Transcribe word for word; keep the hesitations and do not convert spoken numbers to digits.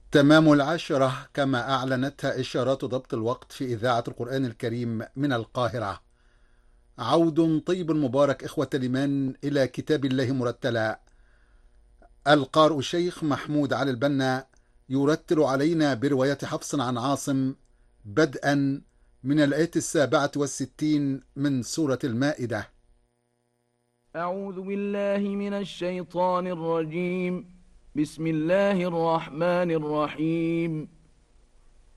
تمام العشرة كما أعلنتها إشارات ضبط الوقت في إذاعة القرآن الكريم من القاهرة. عود طيب مبارك إخوة الإيمان إلى كتاب الله مرتلا. القارئ الشيخ محمود علي البنا يرتل علينا برواية حفص عن عاصم بدءا من الآية السابعة والستين من سورة المائدة. أعوذ بالله من الشيطان الرجيم. بسم الله الرحمن الرحيم.